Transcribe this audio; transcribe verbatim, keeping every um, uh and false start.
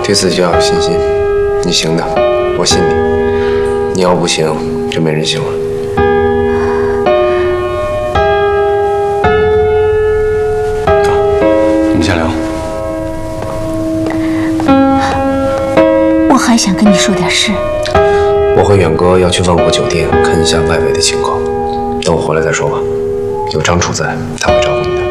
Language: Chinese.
对自己要有信心，你行的，我信你。你要不行，就没人行了。走，我们先聊。 我还想跟你说点事。 我和远哥要去万国酒店看一下外围的情况，等我回来再说吧。有张楚在，他会照顾你的。